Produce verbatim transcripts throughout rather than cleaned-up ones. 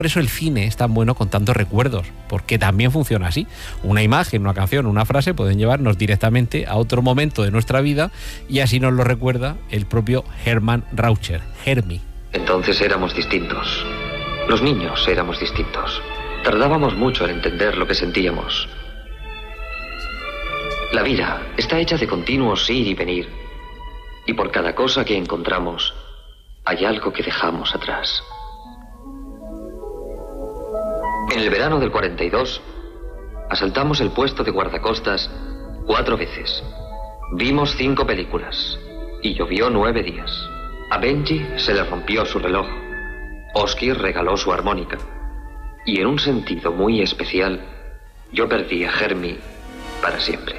Por eso el cine es tan bueno contando recuerdos, porque también funciona así. Una imagen, una canción, una frase pueden llevarnos directamente a otro momento de nuestra vida y así nos lo recuerda el propio Hermann Raucher, Hermi. Entonces éramos distintos. Los niños éramos distintos. Tardábamos mucho en entender lo que sentíamos. La vida está hecha de continuos ir y venir. Y por cada cosa que encontramos, hay algo que dejamos atrás. En el verano del cuarenta y dos, asaltamos el puesto de guardacostas cuatro veces. Vimos cinco películas y llovió nueve días. A Benji se le rompió su reloj. Oski regaló su armónica. Y en un sentido muy especial, yo perdí a Hermi para siempre.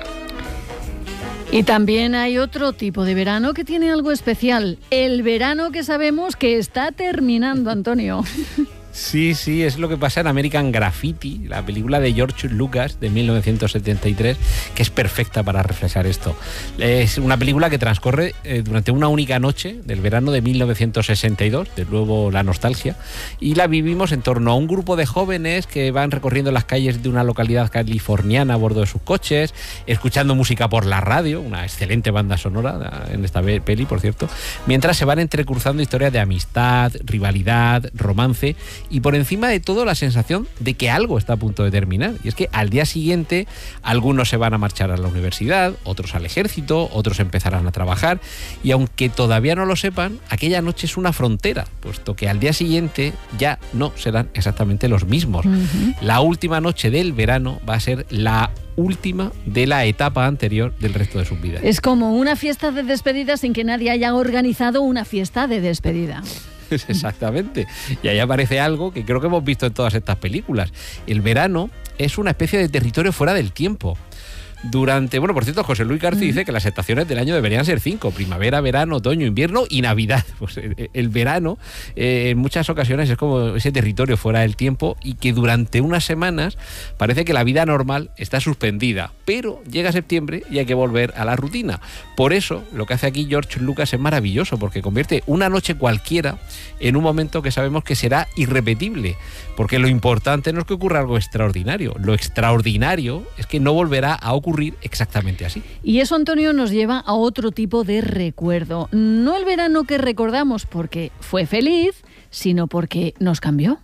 Y también hay otro tipo de verano que tiene algo especial. El verano que sabemos que está terminando, Antonio. Sí, sí, es lo que pasa en American Graffiti, la película de George Lucas de mil novecientos setenta y tres, que es perfecta para reflejar esto. Es una película que transcurre eh, durante una única noche del verano de mil novecientos sesenta y dos, de nuevo la nostalgia, y la vivimos en torno a un grupo de jóvenes que van recorriendo las calles de una localidad californiana a bordo de sus coches, escuchando música por la radio, una excelente banda sonora en esta peli, por cierto, mientras se van entrecruzando historias de amistad, rivalidad, romance, y por encima de todo la sensación de que algo está a punto de terminar. Y es que al día siguiente algunos se van a marchar a la universidad, otros al ejército, otros empezarán a trabajar, y aunque todavía no lo sepan, aquella noche es una frontera, puesto que al día siguiente ya no serán exactamente los mismos. Uh-huh. La última noche del verano va a ser la última de la etapa anterior del resto de sus vidas. Es como una fiesta de despedida sin que nadie haya organizado una fiesta de despedida. Exactamente. Y ahí aparece algo que creo que hemos visto en todas estas películas. El verano es una especie de territorio fuera del tiempo. Durante, bueno, por cierto, José Luis García dice que las estaciones del año deberían ser cinco: primavera, verano, otoño, invierno y Navidad. Pues el, el verano eh, en muchas ocasiones es como ese territorio fuera del tiempo, y que durante unas semanas parece que la vida normal está suspendida, pero llega septiembre y hay que volver a la rutina. Por eso lo que hace aquí George Lucas es maravilloso, porque convierte una noche cualquiera en un momento que sabemos que será irrepetible, porque lo importante no es que ocurra algo extraordinario, lo extraordinario es que no volverá a ocurrir exactamente así. Y eso, Antonio, nos lleva a otro tipo de recuerdo. No el verano que recordamos porque fue feliz, sino porque nos cambió.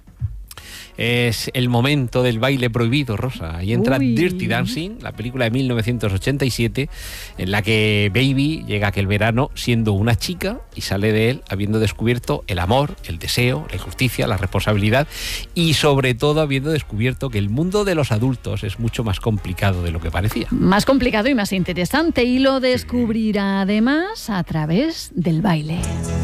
Es el momento del baile prohibido, Rosa. Ahí entra Uy. Dirty Dancing, la película de mil novecientos ochenta y siete, en la que Baby llega aquel verano siendo una chica y sale de él habiendo descubierto el amor, el deseo, la injusticia, la responsabilidad y sobre todo habiendo descubierto que el mundo de los adultos es mucho más complicado de lo que parecía. Más complicado y más interesante, y lo descubrirá además a través del baile.